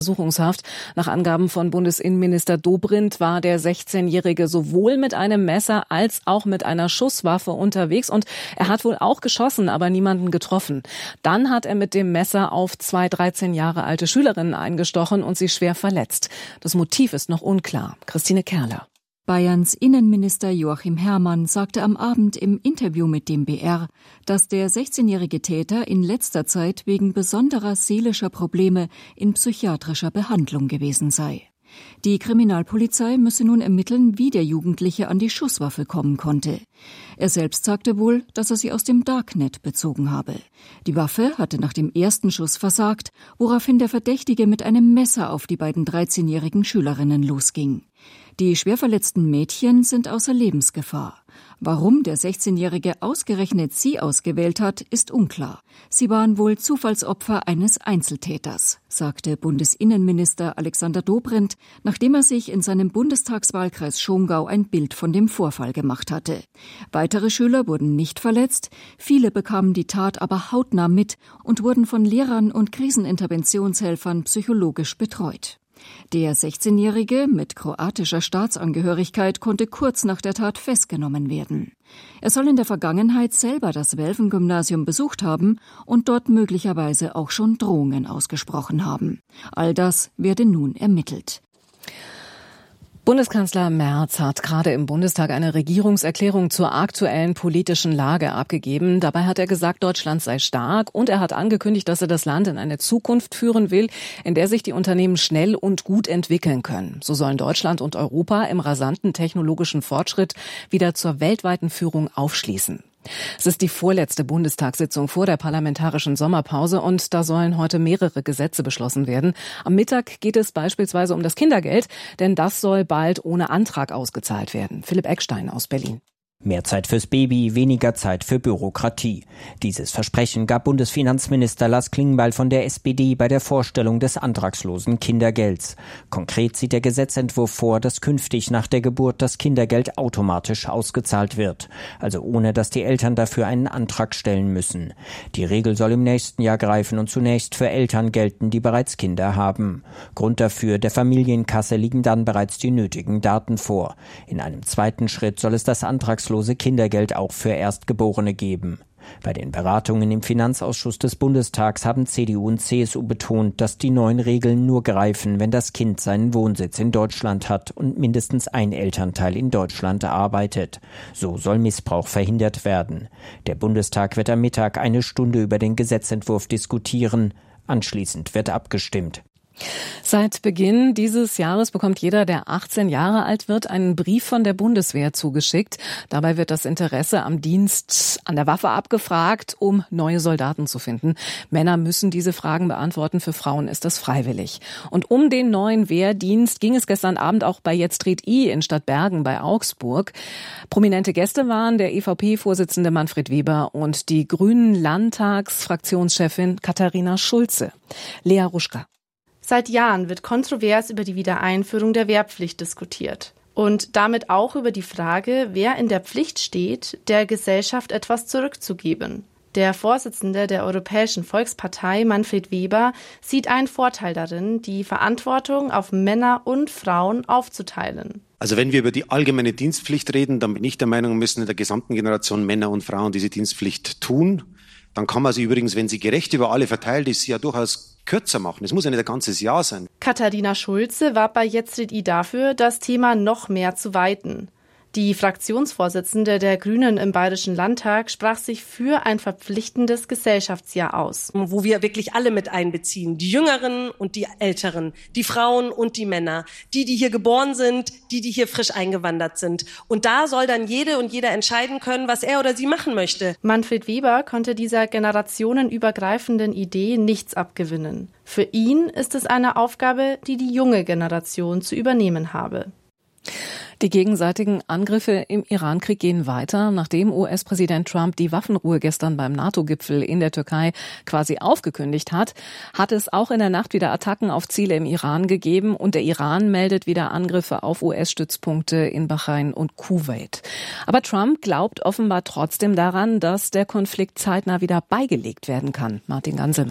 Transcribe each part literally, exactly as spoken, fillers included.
Untersuchungshaft. Nach Angaben von Bundesinnenminister Dobrindt war der sechzehnjährige sowohl mit einem Messer als auch mit einer Schusswaffe unterwegs und er hat wohl auch geschossen, aber niemanden getroffen. Dann hat er mit dem Messer auf zwei dreizehn Jahre alte Schülerinnen eingestochen und sie schwer verletzt. Das Motiv ist noch unklar. Christine Kerler. Bayerns Innenminister Joachim Herrmann sagte am Abend im Interview mit dem B R, dass der sechzehnjährige Täter in letzter Zeit wegen besonderer seelischer Probleme in psychiatrischer Behandlung gewesen sei. Die Kriminalpolizei müsse nun ermitteln, wie der Jugendliche an die Schusswaffe kommen konnte. Er selbst sagte wohl, dass er sie aus dem Darknet bezogen habe. Die Waffe hatte nach dem ersten Schuss versagt, woraufhin der Verdächtige mit einem Messer auf die beiden dreizehnjährigen Schülerinnen losging. Die schwer verletzten Mädchen sind außer Lebensgefahr. Warum der sechzehnjährige ausgerechnet sie ausgewählt hat, ist unklar. Sie waren wohl Zufallsopfer eines Einzeltäters, sagte Bundesinnenminister Alexander Dobrindt, nachdem er sich in seinem Bundestagswahlkreis Schongau ein Bild von dem Vorfall gemacht hatte. Weitere Schüler wurden nicht verletzt, viele bekamen die Tat aber hautnah mit und wurden von Lehrern und Kriseninterventionshelfern psychologisch betreut. Der sechzehnjährige mit kroatischer Staatsangehörigkeit konnte kurz nach der Tat festgenommen werden. Er soll in der Vergangenheit selber das Welfen-Gymnasium besucht haben und dort möglicherweise auch schon Drohungen ausgesprochen haben. All das werde nun ermittelt. Bundeskanzler Merz hat gerade im Bundestag eine Regierungserklärung zur aktuellen politischen Lage abgegeben. Dabei hat er gesagt, Deutschland sei stark und er hat angekündigt, dass er das Land in eine Zukunft führen will, in der sich die Unternehmen schnell und gut entwickeln können. So sollen Deutschland und Europa im rasanten technologischen Fortschritt wieder zur weltweiten Führung aufschließen. Es ist die vorletzte Bundestagssitzung vor der parlamentarischen Sommerpause und da sollen heute mehrere Gesetze beschlossen werden. Am Mittag geht es beispielsweise um das Kindergeld, denn das soll bald ohne Antrag ausgezahlt werden. Philipp Eckstein aus Berlin. Mehr Zeit fürs Baby, weniger Zeit für Bürokratie. Dieses Versprechen gab Bundesfinanzminister Lars Klingbeil von der S P D bei der Vorstellung des antragslosen Kindergelds. Konkret sieht der Gesetzentwurf vor, dass künftig nach der Geburt das Kindergeld automatisch ausgezahlt wird. Also ohne, dass die Eltern dafür einen Antrag stellen müssen. Die Regel soll im nächsten Jahr greifen und zunächst für Eltern gelten, die bereits Kinder haben. Grund dafür, der Familienkasse liegen dann bereits die nötigen Daten vor. In einem zweiten Schritt soll es das antragslose Kindergeld auch für Erstgeborene geben. Bei den Beratungen im Finanzausschuss des Bundestags haben C D U und C S U betont, dass die neuen Regeln nur greifen, wenn das Kind seinen Wohnsitz in Deutschland hat und mindestens ein Elternteil in Deutschland arbeitet. So soll Missbrauch verhindert werden. Der Bundestag wird am Mittag eine Stunde über den Gesetzentwurf diskutieren. Anschließend wird abgestimmt. Seit Beginn dieses Jahres bekommt jeder, der achtzehn Jahre alt wird, einen Brief von der Bundeswehr zugeschickt. Dabei wird das Interesse am Dienst an der Waffe abgefragt, um neue Soldaten zu finden. Männer müssen diese Fragen beantworten, für Frauen ist das freiwillig. Und um den neuen Wehrdienst ging es gestern Abend auch bei Jetzt red I in Stadtbergen bei Augsburg. Prominente Gäste waren der E V P-Vorsitzende Manfred Weber und die Grünen-Landtagsfraktionschefin Katharina Schulze. Lea Ruschka. Seit Jahren wird kontrovers über die Wiedereinführung der Wehrpflicht diskutiert. Und damit auch über die Frage, wer in der Pflicht steht, der Gesellschaft etwas zurückzugeben. Der Vorsitzende der Europäischen Volkspartei, Manfred Weber, sieht einen Vorteil darin, die Verantwortung auf Männer und Frauen aufzuteilen. Also wenn wir über die allgemeine Dienstpflicht reden, dann bin ich der Meinung, müssen in der gesamten Generation Männer und Frauen diese Dienstpflicht tun. Dann kann man sie übrigens, wenn sie gerecht über alle verteilt ist, ja durchaus kürzer machen. Es muss ja nicht ein ganzes Jahr sein. Katharina Schulze war bei Jetzt red I dafür, das Thema noch mehr zu weiten. Die Fraktionsvorsitzende der Grünen im Bayerischen Landtag sprach sich für ein verpflichtendes Gesellschaftsjahr aus. Wo wir wirklich alle mit einbeziehen, die Jüngeren und die Älteren, die Frauen und die Männer, die, die hier geboren sind, die, die hier frisch eingewandert sind. Und da soll dann jede und jeder entscheiden können, was er oder sie machen möchte. Manfred Weber konnte dieser generationenübergreifenden Idee nichts abgewinnen. Für ihn ist es eine Aufgabe, die die junge Generation zu übernehmen habe. Die gegenseitigen Angriffe im Iran-Krieg gehen weiter. Nachdem U S-Präsident Trump die Waffenruhe gestern beim NATO-Gipfel in der Türkei quasi aufgekündigt hat, hat es auch in der Nacht wieder Attacken auf Ziele im Iran gegeben und der Iran meldet wieder Angriffe auf U S-Stützpunkte in Bahrain und Kuwait. Aber Trump glaubt offenbar trotzdem daran, dass der Konflikt zeitnah wieder beigelegt werden kann. Martin Ganselmeier.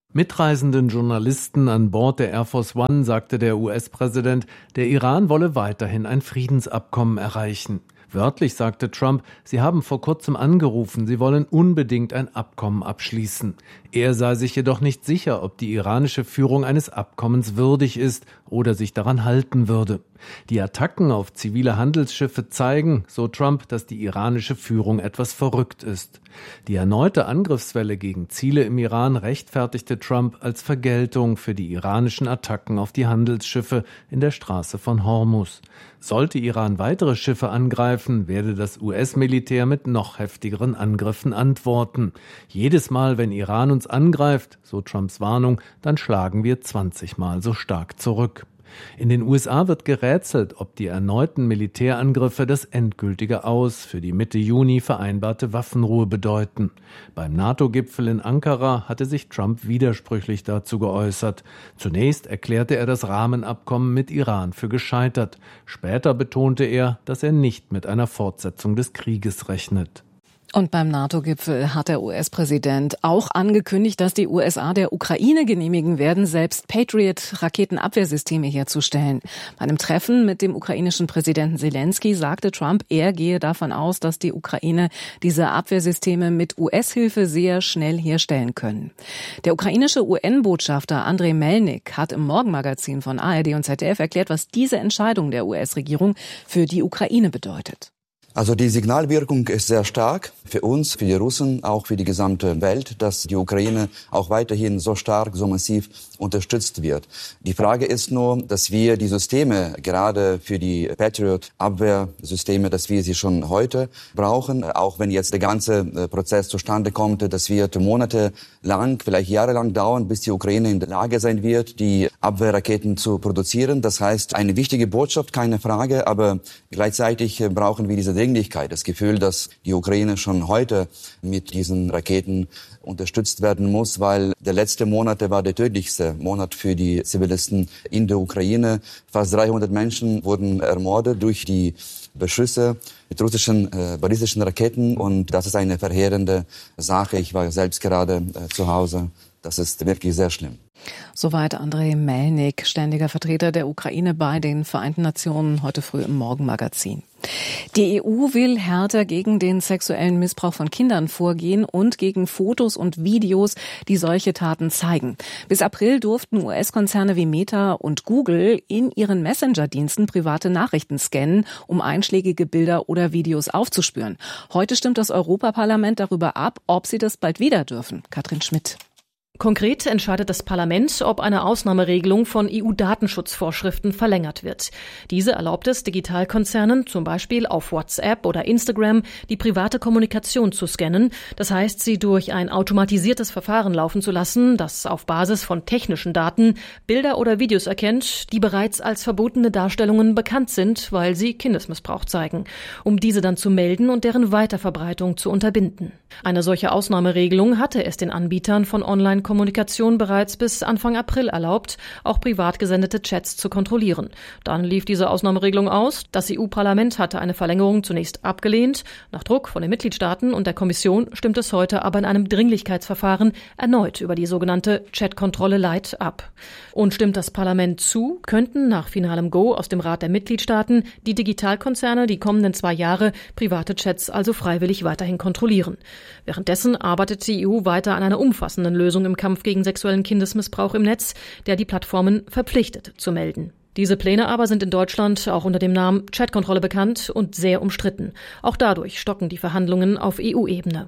Mitreisenden Journalisten an Bord der Air Force One sagte der U S-Präsident, der Iran wolle weiterhin ein Friedensabkommen erreichen. Wörtlich sagte Trump, sie haben vor kurzem angerufen, sie wollen unbedingt ein Abkommen abschließen. Er sei sich jedoch nicht sicher, ob die iranische Führung eines Abkommens würdig ist oder sich daran halten würde. Die Attacken auf zivile Handelsschiffe zeigen, so Trump, dass die iranische Führung etwas verrückt ist. Die erneute Angriffswelle gegen Ziele im Iran rechtfertigte Trump als Vergeltung für die iranischen Attacken auf die Handelsschiffe in der Straße von Hormuz. Sollte Iran weitere Schiffe angreifen, werde das U S-Militär mit noch heftigeren Angriffen antworten. Jedes Mal, wenn Iran uns angreift, so Trumps Warnung, dann schlagen wir zwanzig Mal so stark zurück. In den U S A wird gerätselt, ob die erneuten Militärangriffe das endgültige Aus für die Mitte Juni vereinbarte Waffenruhe bedeuten. Beim NATO-Gipfel in Ankara hatte sich Trump widersprüchlich dazu geäußert. Zunächst erklärte er das Rahmenabkommen mit Iran für gescheitert. Später betonte er, dass er nicht mit einer Fortsetzung des Krieges rechnet. Und beim NATO-Gipfel hat der U S-Präsident auch angekündigt, dass die U S A der Ukraine genehmigen werden, selbst Patriot-Raketenabwehrsysteme herzustellen. Bei einem Treffen mit dem ukrainischen Präsidenten Zelensky sagte Trump, er gehe davon aus, dass die Ukraine diese Abwehrsysteme mit U S-Hilfe sehr schnell herstellen können. Der ukrainische U N-Botschafter Andrei Melnik hat im Morgenmagazin von A R D und Z D F erklärt, was diese Entscheidung der U S-Regierung für die Ukraine bedeutet. Also die Signalwirkung ist sehr stark für uns, für die Russen, auch für die gesamte Welt, dass die Ukraine auch weiterhin so stark, so massiv unterstützt wird. Die Frage ist nur, dass wir die Systeme, gerade für die Patriot-Abwehrsysteme, dass wir sie schon heute brauchen, auch wenn jetzt der ganze Prozess zustande kommt, das wird monatelang, vielleicht jahrelang dauern, bis die Ukraine in der Lage sein wird, die Abwehrraketen zu produzieren. Das heißt, eine wichtige Botschaft, keine Frage, aber gleichzeitig brauchen wir diese Dringlichkeit, das Gefühl, dass die Ukraine schon heute mit diesen Raketen unterstützt werden muss, weil der letzte Monat war der tödlichste Monat für die Zivilisten in der Ukraine. Fast dreihundert Menschen wurden ermordet durch die Beschüsse mit russischen äh, ballistischen Raketen und das ist eine verheerende Sache. Ich war selbst gerade äh, zu Hause. Das ist wirklich sehr schlimm. Soweit Andrei Melnik, ständiger Vertreter der Ukraine bei den Vereinten Nationen, heute früh im Morgenmagazin. Die E U will härter gegen den sexuellen Missbrauch von Kindern vorgehen und gegen Fotos und Videos, die solche Taten zeigen. Bis April durften U S-Konzerne wie Meta und Google in ihren Messenger-Diensten private Nachrichten scannen, um einschlägige Bilder oder Videos aufzuspüren. Heute stimmt das Europaparlament darüber ab, ob sie das bald wieder dürfen. Katrin Schmidt. Konkret entscheidet das Parlament, ob eine Ausnahmeregelung von E U-Datenschutzvorschriften verlängert wird. Diese erlaubt es Digitalkonzernen, zum Beispiel auf WhatsApp oder Instagram, die private Kommunikation zu scannen. Das heißt, sie durch ein automatisiertes Verfahren laufen zu lassen, das auf Basis von technischen Daten Bilder oder Videos erkennt, die bereits als verbotene Darstellungen bekannt sind, weil sie Kindesmissbrauch zeigen, um diese dann zu melden und deren Weiterverbreitung zu unterbinden. Eine solche Ausnahmeregelung hatte es den Anbietern von Online Kommunikation bereits bis Anfang April erlaubt, auch privat gesendete Chats zu kontrollieren. Dann lief diese Ausnahmeregelung aus. Das E U-Parlament hatte eine Verlängerung zunächst abgelehnt. Nach Druck von den Mitgliedstaaten und der Kommission stimmt es heute aber in einem Dringlichkeitsverfahren erneut über die sogenannte Chat-Kontrolle Light ab. Und stimmt das Parlament zu, könnten nach finalem Go aus dem Rat der Mitgliedstaaten die Digitalkonzerne die kommenden zwei Jahre private Chats also freiwillig weiterhin kontrollieren. Währenddessen arbeitet die E U weiter an einer umfassenden Lösung im Kampf gegen sexuellen Kindesmissbrauch im Netz, der die Plattformen verpflichtet zu melden. Diese Pläne aber sind in Deutschland auch unter dem Namen Chatkontrolle bekannt und sehr umstritten. Auch dadurch stocken die Verhandlungen auf E U-Ebene.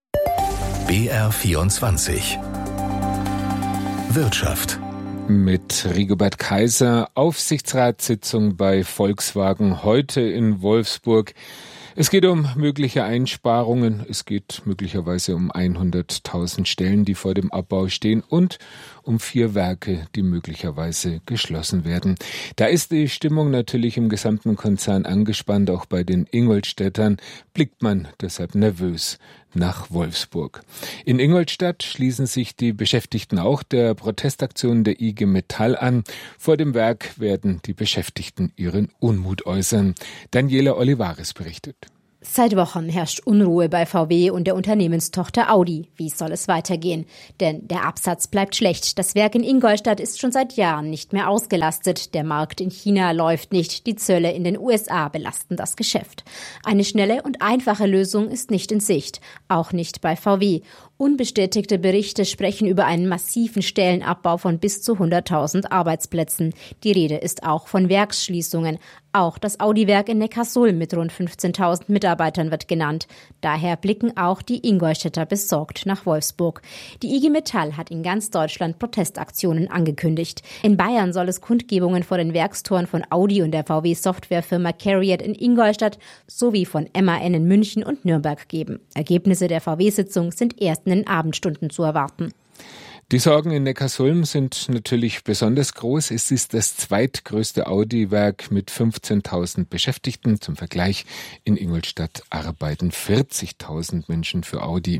B R vierundzwanzig Wirtschaft mit Rigobert Kaiser, Aufsichtsratssitzung bei Volkswagen heute in Wolfsburg. Es geht um mögliche Einsparungen, es geht möglicherweise um hunderttausend Stellen, die vor dem Abbau stehen und um vier Werke, die möglicherweise geschlossen werden. Da ist die Stimmung natürlich im gesamten Konzern angespannt, auch bei den Ingolstädtern blickt man deshalb nervös nach Wolfsburg. In Ingolstadt schließen sich die Beschäftigten auch der Protestaktion der I G Metall an. Vor dem Werk werden die Beschäftigten ihren Unmut äußern. Daniela Olivares berichtet. Seit Wochen herrscht Unruhe bei V W und der Unternehmenstochter Audi. Wie soll es weitergehen? Denn der Absatz bleibt schlecht. Das Werk in Ingolstadt ist schon seit Jahren nicht mehr ausgelastet. Der Markt in China läuft nicht. Die Zölle in den U S A belasten das Geschäft. Eine schnelle und einfache Lösung ist nicht in Sicht. Auch nicht bei V W. Unbestätigte Berichte sprechen über einen massiven Stellenabbau von bis zu hunderttausend Arbeitsplätzen. Die Rede ist auch von Werksschließungen. Auch das Audi-Werk in Neckarsulm mit rund fünfzehntausend Mitarbeitern wird genannt. Daher blicken auch die Ingolstädter besorgt nach Wolfsburg. Die I G Metall hat in ganz Deutschland Protestaktionen angekündigt. In Bayern soll es Kundgebungen vor den Werkstoren von Audi und der V W-Softwarefirma Cariad in Ingolstadt sowie von M A N in München und Nürnberg geben. Ergebnisse der V W-Sitzung sind erst in den Abendstunden zu erwarten. Die Sorgen in Neckarsulm sind natürlich besonders groß. Es ist das zweitgrößte Audi-Werk mit fünfzehntausend Beschäftigten. Zum Vergleich, in Ingolstadt arbeiten vierzigtausend Menschen für Audi.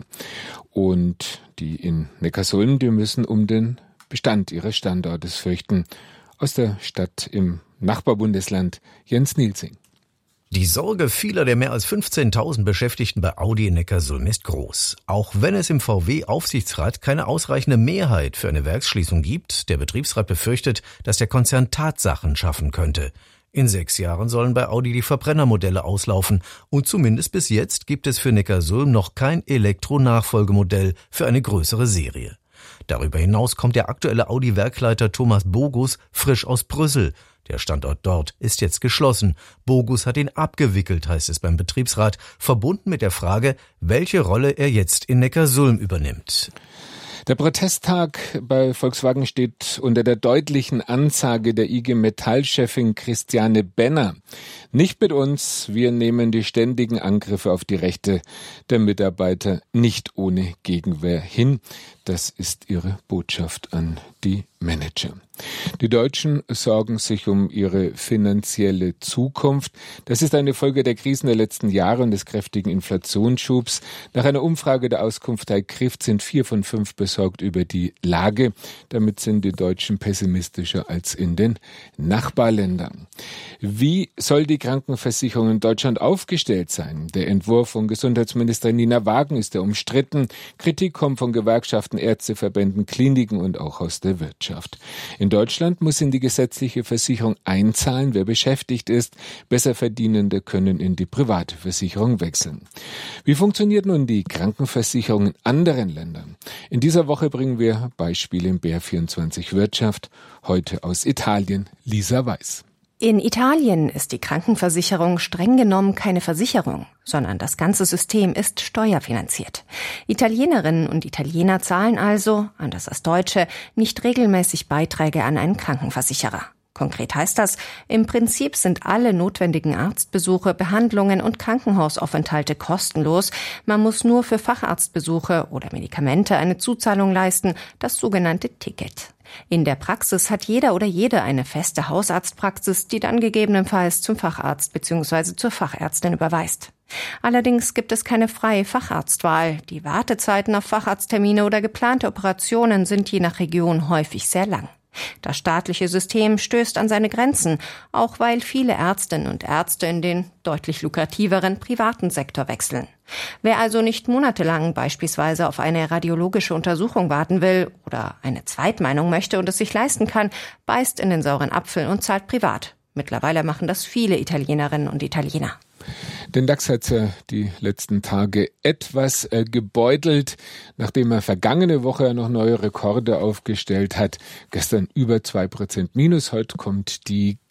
Und die in Neckarsulm, die müssen um den Bestand ihres Standortes fürchten. Aus der Stadt im Nachbarbundesland, Jens Nielsing. Die Sorge vieler der mehr als fünfzehntausend Beschäftigten bei Audi in Neckarsulm ist groß. Auch wenn es im V W-Aufsichtsrat keine ausreichende Mehrheit für eine Werksschließung gibt, der Betriebsrat befürchtet, dass der Konzern Tatsachen schaffen könnte. In sechs Jahren sollen bei Audi die Verbrennermodelle auslaufen und zumindest bis jetzt gibt es für Neckarsulm noch kein Elektro-Nachfolgemodell für eine größere Serie. Darüber hinaus kommt der aktuelle Audi-Werkleiter Thomas Bogus frisch aus Brüssel. Der Standort dort ist jetzt geschlossen. Bogus hat ihn abgewickelt, heißt es beim Betriebsrat, verbunden mit der Frage, welche Rolle er jetzt in Neckarsulm übernimmt. Der Protesttag bei Volkswagen steht unter der deutlichen Ansage der I G Metall-Chefin Christiane Benner. Nicht mit uns, wir nehmen die ständigen Angriffe auf die Rechte der Mitarbeiter nicht ohne Gegenwehr hin. Das ist ihre Botschaft an die Manager. Die Deutschen sorgen sich um ihre finanzielle Zukunft. Das ist eine Folge der Krisen der letzten Jahre und des kräftigen Inflationsschubs. Nach einer Umfrage der Auskunft Krift sind vier von fünf besorgt über die Lage. Damit sind die Deutschen pessimistischer als in den Nachbarländern. Wie soll die Krankenversicherung in Deutschland aufgestellt sein? Der Entwurf von Gesundheitsministerin Nina Wagen ist ja umstritten. Kritik kommt von Gewerkschaften, Ärzteverbänden, Kliniken und auch aus der Wirtschaft. In Deutschland muss in die gesetzliche Versicherung einzahlen, wer beschäftigt ist. Besserverdienende können in die private Versicherung wechseln. Wie funktioniert nun die Krankenversicherung in anderen Ländern? In dieser Woche bringen wir Beispiele im B R vierundzwanzig Wirtschaft. Heute aus Italien, Lisa Weiß. In Italien ist die Krankenversicherung streng genommen keine Versicherung, sondern das ganze System ist steuerfinanziert. Italienerinnen und Italiener zahlen also, anders als Deutsche, nicht regelmäßig Beiträge an einen Krankenversicherer. Konkret heißt das, im Prinzip sind alle notwendigen Arztbesuche, Behandlungen und Krankenhausaufenthalte kostenlos. Man muss nur für Facharztbesuche oder Medikamente eine Zuzahlung leisten, das sogenannte Ticket. In der Praxis hat jeder oder jede eine feste Hausarztpraxis, die dann gegebenenfalls zum Facharzt bzw. zur Fachärztin überweist. Allerdings gibt es keine freie Facharztwahl. Die Wartezeiten auf Facharzttermine oder geplante Operationen sind je nach Region häufig sehr lang. Das staatliche System stößt an seine Grenzen, auch weil viele Ärztinnen und Ärzte in den deutlich lukrativeren privaten Sektor wechseln. Wer also nicht monatelang beispielsweise auf eine radiologische Untersuchung warten will oder eine Zweitmeinung möchte und es sich leisten kann, beißt in den sauren Apfel und zahlt privat. Mittlerweile machen das viele Italienerinnen und Italiener. Den DAX hat er die letzten Tage etwas äh, gebeutelt, nachdem er vergangene Woche noch neue Rekorde aufgestellt hat. Gestern über zwei Prozent Minus, heute kommt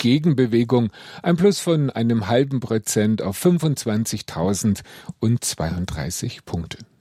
die Gegenbewegung. Ein Plus von einem halben Prozent auf fünfundzwanzigtausendzweiunddreißig Punkte.